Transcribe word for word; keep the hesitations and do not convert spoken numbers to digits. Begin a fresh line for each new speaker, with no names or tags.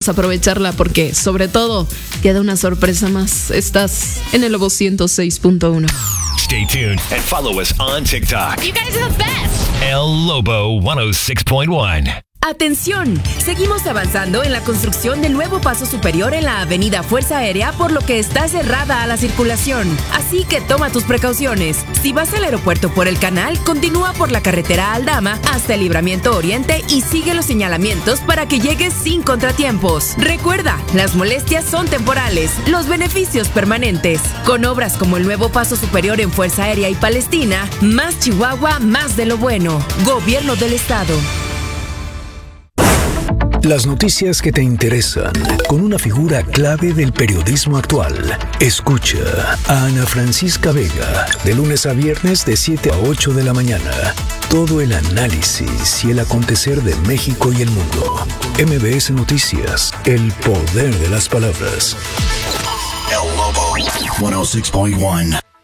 vamos a aprovecharla porque, sobre todo, queda una sorpresa más. Estás en el Lobo ciento seis punto uno.
Stay tuned and follow us on TikTok.
You guys are the best.
El Lobo ciento seis punto uno.
¡Atención! Seguimos avanzando en la construcción del nuevo paso superior en la avenida Fuerza Aérea, por lo que está cerrada a la circulación. Así que toma tus precauciones. Si vas al aeropuerto por el canal, continúa por la carretera Aldama hasta el Libramiento Oriente y sigue los señalamientos para que llegues sin contratiempos. Recuerda, las molestias son temporales, los beneficios permanentes. Con obras como el nuevo paso superior en Fuerza Aérea y Palestina, más Chihuahua, más de lo bueno. Gobierno del Estado.
Las noticias que te interesan, con una figura clave del periodismo actual. Escucha a Ana Francisca Vega, de lunes a viernes de siete a ocho de la mañana. Todo el análisis y el acontecer de México y el mundo. M B S Noticias, el poder de las palabras.
El Lobo ciento seis punto uno.